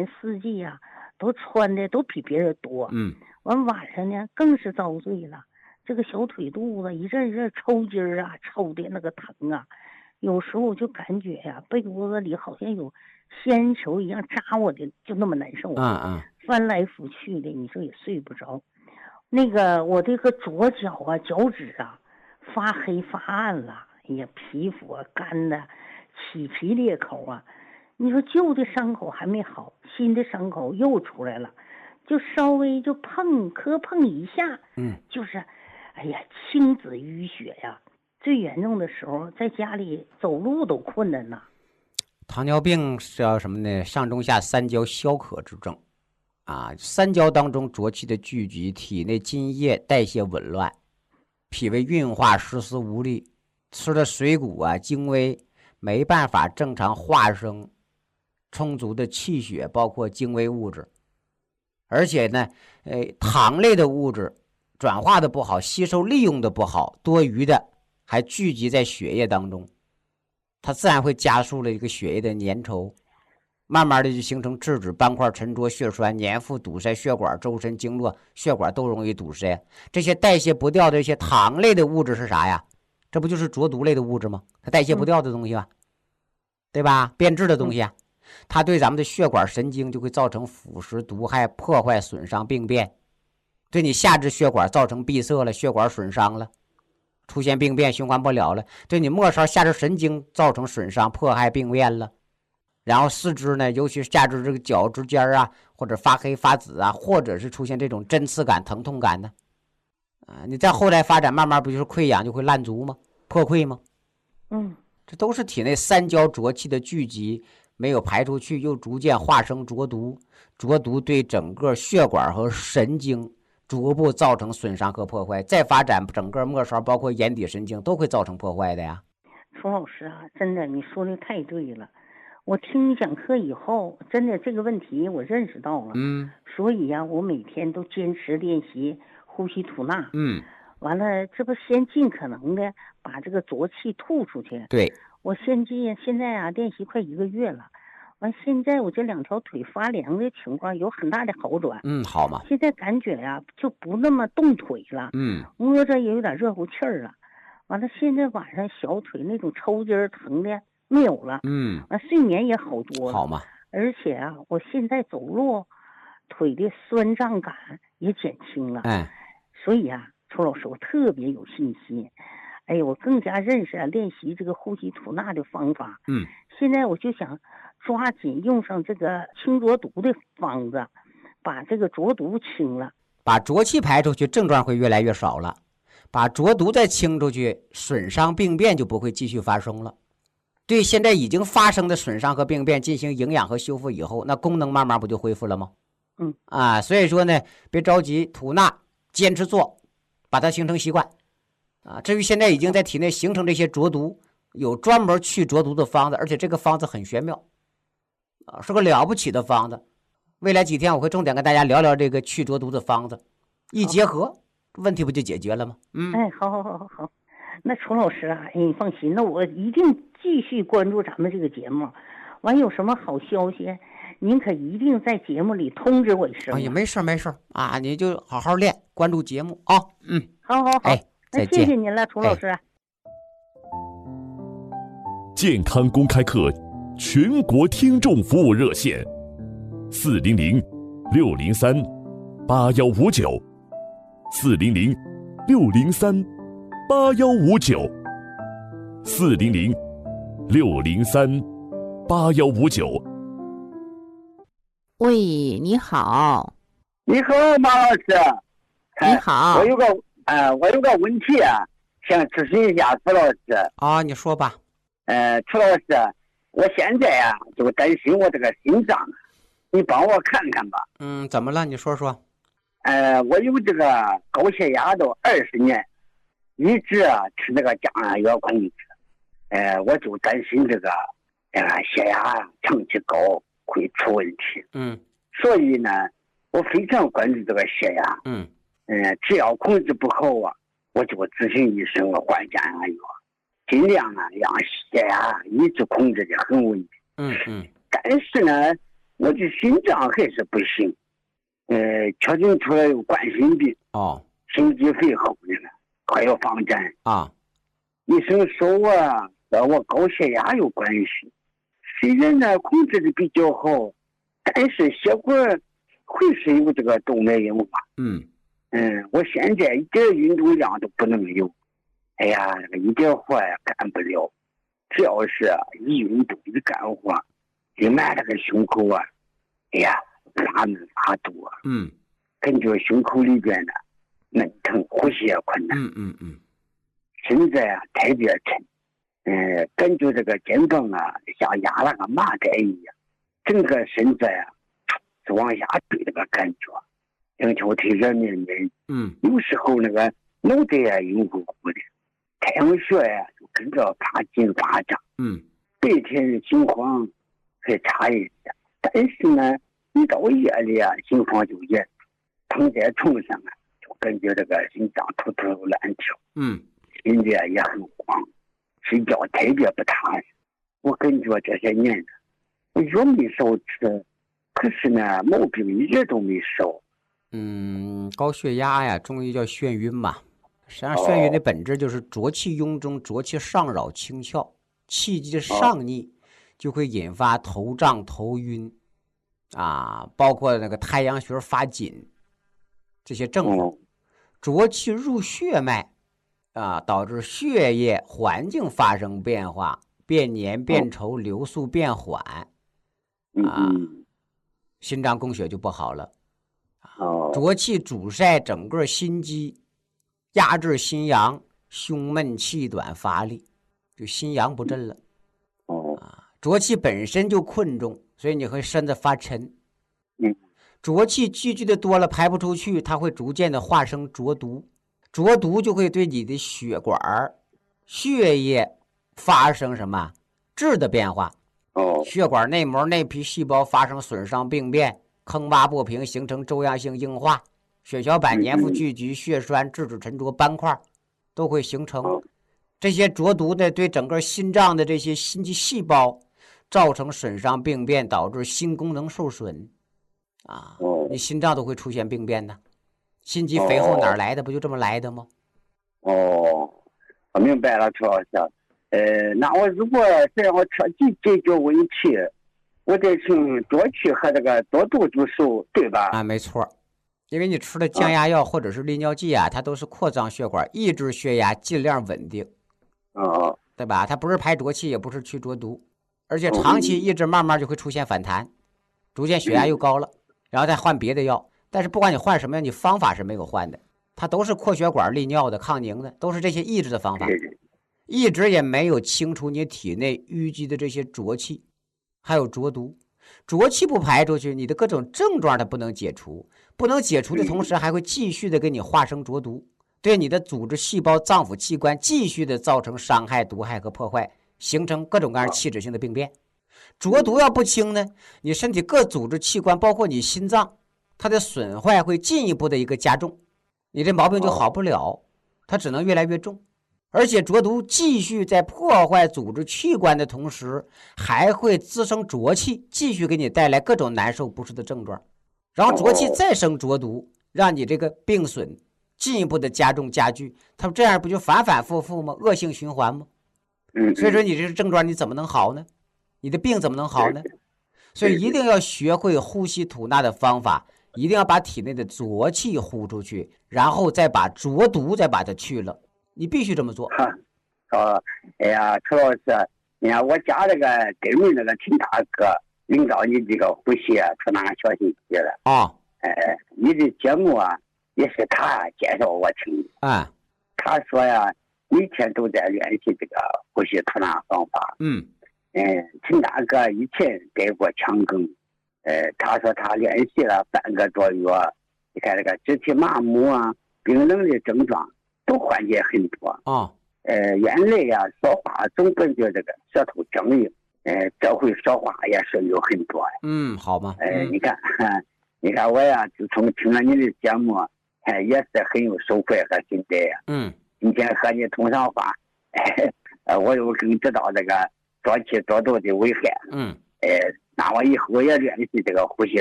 年四季呀，都穿的都比别人多。完晚上呢更是遭罪了，这个小腿肚子一阵一阵抽筋儿啊，抽的那个疼啊，有时候我就感觉呀，被窝子里好像有铅球一样扎我的，就那么难受。翻来覆去的，你说也睡不着。那个我这个左脚啊，脚趾啊，发黑发暗了，哎呀，皮肤啊干的起皮裂口啊。你说旧的伤口还没好，新的伤口又出来了，就稍微就磕碰一下，就是哎呀，青紫淤血呀。最严重的时候在家里走路都困难呐。 糖尿病是要什么呢？上中下三焦消渴之症啊，三焦当中浊气的聚集，体内津液代谢紊乱，脾胃运化失思无力，吃的水谷啊精微，没办法正常化生充足的气血，包括精微物质。而且呢糖类的物质转化的不好，吸收利用的不好，多余的还聚集在血液当中，它自然会加速了一个血液的粘稠，慢慢的就形成质子斑块沉着血栓，粘附堵塞血管，周身经络血管都容易堵塞。这些代谢不掉的一些糖类的物质是啥呀？这不就是浊毒类的物质吗？它代谢不掉的东西吧，对吧？变质的东西啊，它对咱们的血管神经就会造成腐蚀毒害，破坏损伤病变，对你下肢血管造成闭塞了，血管损伤了，出现病变，循环不了了，对你末梢下肢神经造成损伤，迫害病变了。然后四肢呢，尤其是下肢这个脚趾尖啊，或者发黑发紫啊，或者是出现这种针刺感、疼痛感的你在后来发展慢慢不就是溃疡就会烂足吗？破溃吗？这都是体内三焦浊气的聚集没有排出去，又逐渐化生浊毒，浊毒对整个血管和神经逐步造成损伤和破坏，再发展整个末梢包括眼底神经都会造成破坏的呀。 楚老师啊，真的你说的太对了，我听你讲课以后，真的这个问题我认识到了。所以呀，我每天都坚持练习呼吸吐纳。完了，这不先尽可能的把这个浊气吐出去。 对， 我现在啊练习快1个月了，完现在我这2条腿发凉的情况有很大的好转。 好嘛。 现在感觉呀就不那么冻腿了。摸着也有点热乎气儿了。完了，现在晚上小腿那种抽筋疼的没有了。完睡眠也好多了。 好嘛。 而且啊，我现在走路腿的酸胀感也减轻了。所以啊，楚老师，我特别有信心。哎呀，我更加认识练习这个呼吸吐纳的方法。现在我就想抓紧用上这个清浊毒的方子，把这个浊毒清了， 把浊气排出去，症状会越来越少了。把浊毒再清出去，损伤病变就不会继续发生了。对现在已经发生的损伤和病变进行营养和修复以后，那功能慢慢不就恢复了吗？所以说呢，别着急，吐纳坚持做，把它形成习惯至于现在已经在体内形成这些浊毒，有专门去浊毒的方子，而且这个方子很玄妙是个了不起的方子。未来几天我会重点跟大家聊聊这个去浊毒的方子，一结合问题不就解决了吗？ 好。那楚老师啊，你放心，那我一定继续关注咱们这个节目。完有什么好消息，您可一定在节目里通知我一声。 没事啊，你就好好练，关注节目啊。 好。那谢谢您了，楚老师。 健康公开课全国听众服务热线400-603-8159，400-603-8159。 喂，你好。 你好，马老师。 你好。 我有个问题啊，想咨询一下楚老师。 你说吧。 楚老师，我现在啊就担心我这个心脏，你帮我看看吧。 怎么了？你说说。 我有这个高血压都20年，一直吃那个降压药控制。我就担心这个血压长期高会出问题。所以呢，我非常关注这个血压。只要控制不好我就咨询医生换降压药，尽量让血压一直控制的很稳定。但是呢， 我这心脏还是不行，确诊出来有冠心病，心肌肺后的了，快要放针啊。 医生说我高血压有关系，虽然呢控制的比较好，但是血管会是有这个动脉硬化。我现在一点运动量都不能有，哎呀，一点活也干不了，只要是一运动一干活，立马这个胸口啊，哎呀，发闷发堵，感觉胸口里边呢闷疼，呼吸也困难。现在啊特别沉，感觉这个肩膀啊像压了个麻袋一样，整个身子啊是往下坠那个感觉，而且我特别黏黏。有时候那个脑袋啊晕乎乎的，太阳穴呀就跟着发紧发胀。白天心慌还差一些，但是呢一到夜里啊心慌就严，躺在床上啊就感觉这个心脏突突乱跳。心里也很慌，睡觉特别不踏实。我感觉这些年药没少吃，可是呢毛病一点都没少。 高血压呀，中医叫眩晕嘛。实际上眩晕的本质就是浊气壅中，浊气上扰清窍，气机上逆，就会引发头胀头晕啊，包括那个太阳穴发紧这些症状。浊气入血脉啊，导致血液环境发生变化，变黏变稠，流速变缓啊，心脏供血就不好了。浊气阻塞整个心肌，压制心阳，胸闷气短乏力，就心阳不振了。浊气本身就困重，所以你会身子发沉。浊气聚集的多了，排不出去，它会逐渐的化生浊毒，浊毒就会对你的血管、血液发生什么质的变化。血管内膜、内皮细胞发生损伤病变，坑洼不平，形成粥样性硬化，血小板粘附聚集，血栓、质子沉着斑块都会形成。这些浊毒呢，对整个心脏的这些心肌细胞造成损伤病变，导致心功能受损啊，你心脏都会出现病变呢。心肌肥厚哪来的？不就这么来的吗？ 我明白了，楚老师。那我如果是要彻底解决问题，我得请多去和这个多度助手，对吧？ 没错，因为你吃的降压药或者是利尿剂啊，它都是扩张血管，抑制血压，尽量稳定。对吧？它不是排浊气，也不是去浊毒，而且长期抑制，慢慢就会出现反弹，逐渐血压又高了，然后再换别的药。但是不管你换什么药，你方法是没有换的，它都是扩血管、利尿的、抗凝的，都是这些抑制的方法，一直也没有清除你体内淤积的这些浊气，还有浊毒。浊气不排出去，你的各种症状它不能解除，不能解除的同时，还会继续的给你化生浊毒，对你的组织、细胞、脏腑、器官继续的造成伤害、毒害和破坏，形成各种各样器质性的病变。浊毒要不清呢，你身体各组织器官，包括你心脏，它的损坏会进一步的一个加重，你这毛病就好不了，它只能越来越重。而且浊毒继续在破坏组织器官的同时，还会滋生浊气，继续给你带来各种难受不适的症状，然后浊气再生浊毒，让你这个病损进一步的加重加剧，它这样不就反反复复吗？恶性循环吗？所以说你这个症状你怎么能好呢？你的病怎么能好呢？所以一定要学会呼吸吐纳的方法，一定要把体内的浊气呼出去，然后再把浊毒再把它去了，你必须这么做。 哎呀，楚老师，你看我家那个对面那个秦大哥领导你这个呼吸出纳小信息了你的节目啊也是他介绍我听的他说呀每天都在练习这个呼吸吐纳方法。秦大哥以前得过腔梗，他说他练习了半个多月，你看这个肢体麻木啊、冰冷的症状都缓解很多眼泪啊、说话总感觉这个舌头僵硬，这回说话也顺溜很多。 好吗？ 你看我呀，自从听了你的节目，也是很有收获和心得呀。今天和你通上话，我又更知道这个浊气多度的危害。 那我以后也练习这个呼吸